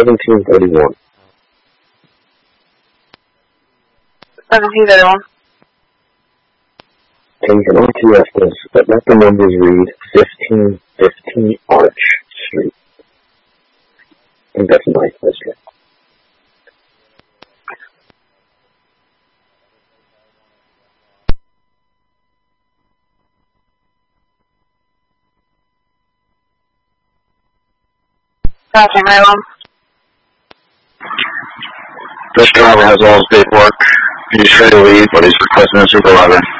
1731. 1731. And you can RTS this, but let the numbers read 1515 Arch Street. I think that's Ninth District. Gotcha, Maryland. This driver has all his paperwork. He's ready to leave, but he's requesting a supervisor.